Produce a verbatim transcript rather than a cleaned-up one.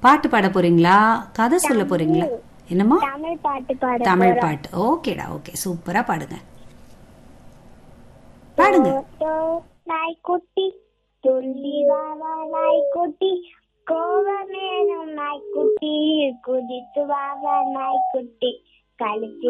பாட்டு பாட போறீங்களா, கதை சொல்ல போறீங்களா? என்னம்மா? தமிழ் பாட்டு பாட தமிழ் பாட்டு. ஓகேடா, ஓகே, சூப்பரா பாடுங்க. பாடுங்க. நாய்க்குட்டி துள்ளி வாவா நாய்க்குட்டி கோவமேனும் நாய்க்குட்டி குதித்து வாவா நாய்க்குட்டி கழுத்தில்